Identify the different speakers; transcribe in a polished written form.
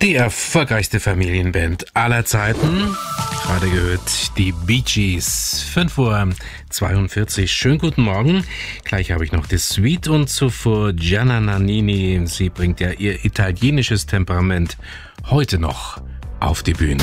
Speaker 1: Die erfolgreichste Familienband aller Zeiten. Gerade gehört die Bee Gees. 5:42 Uhr. Schönen guten Morgen. Gleich habe ich noch die Suite und zuvor Gianna Nannini. Sie bringt ja ihr italienisches Temperament heute noch auf die Bühne.